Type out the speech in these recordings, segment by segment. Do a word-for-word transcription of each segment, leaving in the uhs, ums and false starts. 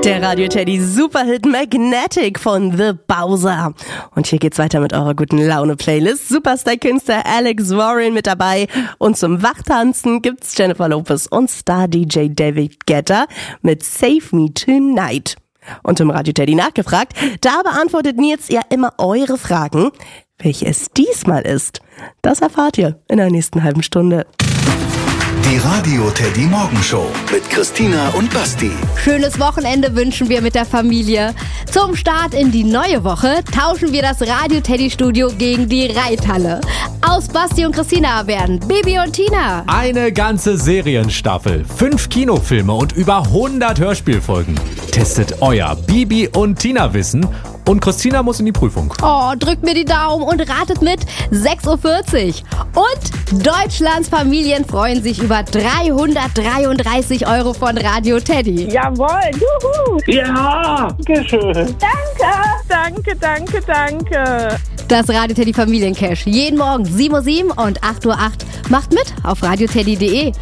Der Radio Teddy Superhit Magnetic von The Bowser. Und hier geht's weiter mit eurer guten Laune-Playlist. Superstar-Künstler Alex Warren mit dabei. Und zum Wachtanzen gibt's Jennifer Lopez und Star-D J David Guetta mit Save Me Tonight. Und im Radio Teddy nachgefragt, da beantwortet Nils ja immer eure Fragen. Welche es diesmal ist, das erfahrt ihr in der nächsten halben Stunde. Die Radio Teddy Morgenshow mit Christina und Basti. Schönes Wochenende wünschen wir mit der Familie. Zum Start in die neue Woche tauschen wir das Radio Teddy Studio gegen die Reithalle. Aus Basti und Christina werden Bibi und Tina. Eine ganze Serienstaffel, fünf Kinofilme und über hundert Hörspielfolgen. Testet euer Bibi und Tina Wissen. Und Christina muss in die Prüfung. Oh, drückt mir die Daumen und ratet mit. sechs Uhr vierzig. Und Deutschlands Familien freuen sich über dreihundertdreiunddreißig Euro von Radio Teddy. Jawohl, juhu. Ja, dankeschön. Danke. Danke, danke, danke. Das Radio Teddy Familiencash. Jeden Morgen sieben Uhr sieben und acht Uhr acht. Macht mit auf radioteddy punkt de.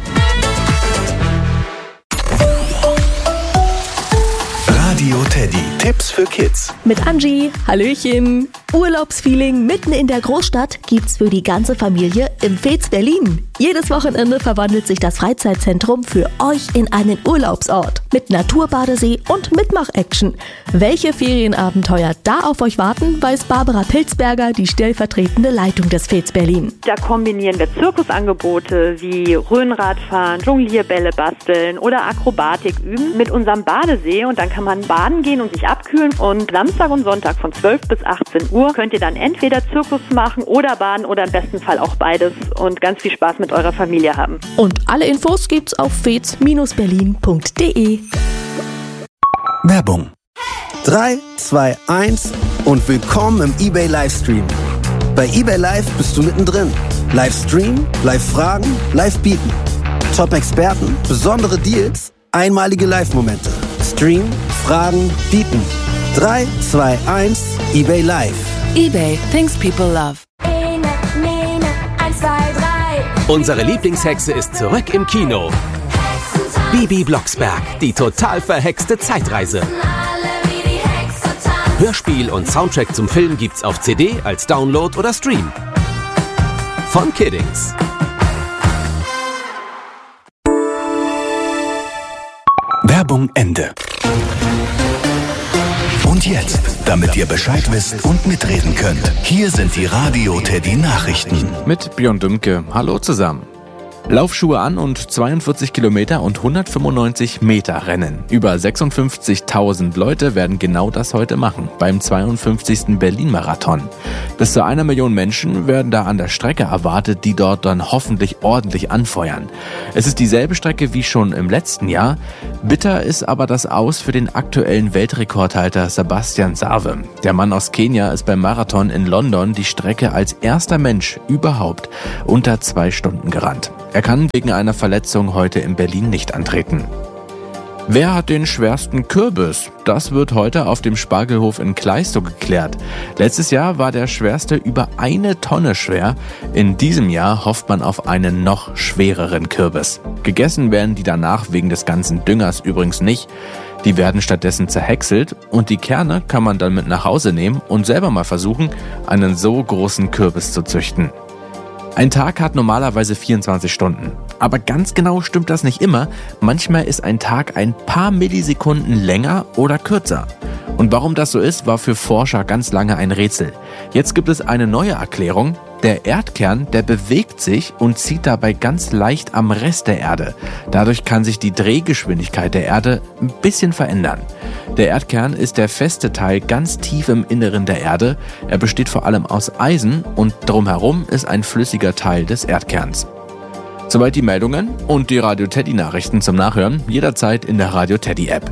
Radio Teddy. Tipps für Kids. Mit Angie. Hallöchen. Urlaubsfeeling mitten in der Großstadt gibt's für die ganze Familie im Fez Berlin. Jedes Wochenende verwandelt sich das Freizeitzentrum für euch in einen Urlaubsort. Mit Naturbadesee und Mitmach-Action. Welche Ferienabenteuer da auf euch warten, weiß Barbara Pilzberger, die stellvertretende Leitung des Fez Berlin. Da kombinieren wir Zirkusangebote wie Rhönradfahren, Jonglierbälle basteln oder Akrobatik üben mit unserem Badesee, und dann kann man baden gehen und sich abkühlen, und Samstag und Sonntag von zwölf bis achtzehn Uhr könnt ihr dann entweder Zirkus machen oder baden oder im besten Fall auch beides und ganz viel Spaß mit eurer Familie haben. Und alle Infos gibt's auf fez berlin punkt de. Werbung. drei, zwei, eins und willkommen im eBay Livestream. Bei eBay Live bist du mittendrin. Livestream, Live-Fragen, Live-Bieten. Top-Experten, besondere Deals, einmalige Live-Momente. Stream, Fragen, Bieten. drei, zwei, eins, eBay Live. eBay, things people love. Unsere Lieblingshexe ist zurück im Kino. Bibi Blocksberg, die total verhexte Zeitreise. Hörspiel und Soundtrack zum Film gibt's auf C D, als Download oder Stream. Von Kiddings. Werbung Ende. Und jetzt, damit ihr Bescheid wisst und mitreden könnt, hier sind die Radio Teddy Nachrichten. Mit Björn Dümke. Hallo zusammen. Laufschuhe an und zweiundvierzig Kilometer und hundertfünfundneunzig Meter Rennen. Über sechsundfünfzigtausend Leute werden genau das heute machen, beim zweiundfünfzigsten Berlin-Marathon. Bis zu einer Million Menschen werden da an der Strecke erwartet, die dort dann hoffentlich ordentlich anfeuern. Es ist dieselbe Strecke wie schon im letzten Jahr. Bitter ist aber das Aus für den aktuellen Weltrekordhalter Sebastian Sawe. Der Mann aus Kenia ist beim Marathon in London die Strecke als erster Mensch überhaupt unter zwei Stunden gerannt. Er kann wegen einer Verletzung heute in Berlin nicht antreten. Wer hat den schwersten Kürbis? Das wird heute auf dem Spargelhof in Kleistow geklärt. Letztes Jahr war der schwerste über eine Tonne schwer. In diesem Jahr hofft man auf einen noch schwereren Kürbis. Gegessen werden die danach wegen des ganzen Düngers übrigens nicht. Die werden stattdessen zerhäckselt und die Kerne kann man dann mit nach Hause nehmen und selber mal versuchen, einen so großen Kürbis zu züchten. Ein Tag hat normalerweise vierundzwanzig Stunden. Aber ganz genau stimmt das nicht immer. Manchmal ist ein Tag ein paar Millisekunden länger oder kürzer. Und warum das so ist, war für Forscher ganz lange ein Rätsel. Jetzt gibt es eine neue Erklärung. Der Erdkern, der bewegt sich und zieht dabei ganz leicht am Rest der Erde. Dadurch kann sich die Drehgeschwindigkeit der Erde ein bisschen verändern. Der Erdkern ist der feste Teil ganz tief im Inneren der Erde. Er besteht vor allem aus Eisen und drumherum ist ein flüssiger Teil des Erdkerns. Soweit die Meldungen und die Radio Teddy Nachrichten zum Nachhören jederzeit in der Radio Teddy App.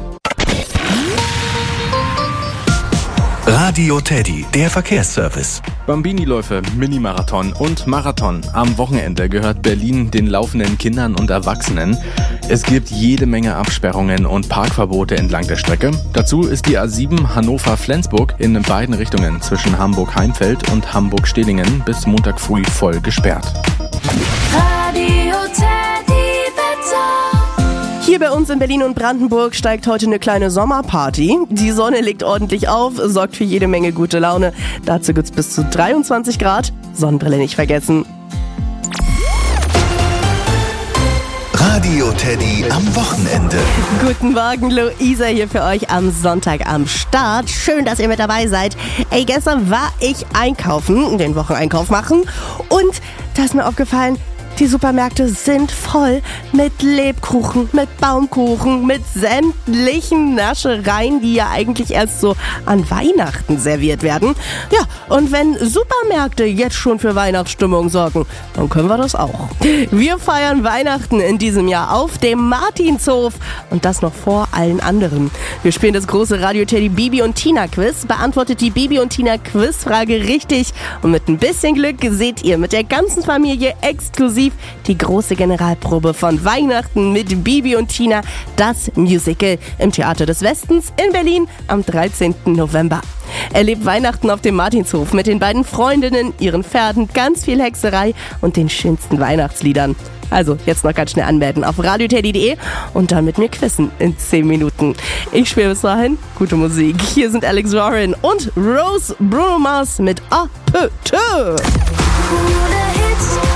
Radio Teddy, der Verkehrsservice. Bambini-Läufe, Mini-Marathon und Marathon. Am Wochenende gehört Berlin den laufenden Kindern und Erwachsenen. Es gibt jede Menge Absperrungen und Parkverbote entlang der Strecke. Dazu ist die A sieben Hannover-Flensburg in beiden Richtungen zwischen Hamburg-Heimfeld und Hamburg-Stehlingen bis Montag früh voll gesperrt. Radio Teddy Wetter. Hier bei uns in Berlin und Brandenburg steigt heute eine kleine Sommerparty. Die Sonne legt ordentlich auf, sorgt für jede Menge gute Laune. Dazu gibt's bis zu dreiundzwanzig Grad. Sonnenbrille nicht vergessen. Radio Teddy am Wochenende. Guten Morgen, Luisa hier für euch am Sonntag am Start. Schön, dass ihr mit dabei seid. Ey, gestern war ich einkaufen, den Wocheneinkauf machen und da ist mir aufgefallen, die Supermärkte sind voll mit Lebkuchen, mit Baumkuchen, mit sämtlichen Naschereien, die ja eigentlich erst so an Weihnachten serviert werden. Ja, und wenn Supermärkte jetzt schon für Weihnachtsstimmung sorgen, dann können wir das auch. Wir feiern Weihnachten in diesem Jahr auf dem Martinshof und das noch vor allen anderen. Wir spielen das große Radio Teddy Bibi und Tina Quiz. Beantwortet die Bibi und Tina Quizfrage richtig und mit ein bisschen Glück seht ihr mit der ganzen Familie exklusiv die große Generalprobe von Weihnachten mit Bibi und Tina, das Musical im Theater des Westens in Berlin am dreizehnten November. Erlebt Weihnachten auf dem Martinshof mit den beiden Freundinnen, ihren Pferden, ganz viel Hexerei und den schönsten Weihnachtsliedern. Also jetzt noch ganz schnell anmelden auf radioteddy punkt de und dann mit mir quizzen in zehn Minuten. Ich spiele bis dahin gute Musik. Hier sind Alex Warren und Rose Bruno Mars mit A P T.